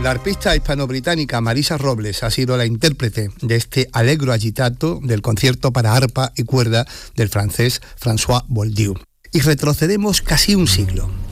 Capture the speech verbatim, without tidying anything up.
La arpista hispano-británica Marisa Robles ha sido la intérprete de este Allegro agitato del concierto para arpa y cuerda del francés François Boldieu. Y retrocedemos casi un siglo.